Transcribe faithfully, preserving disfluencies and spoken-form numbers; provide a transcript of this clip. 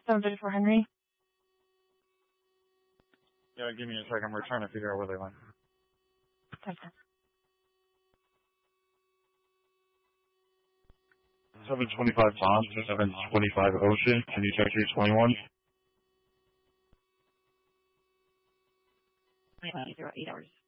seven thirty-four Henry. Yeah, give me a second. We're trying to figure out where they went. Okay. seven twenty-five Tom to seven twenty-five Ocean. Can you check your twenty-one? twenty-one, zero, eight hours.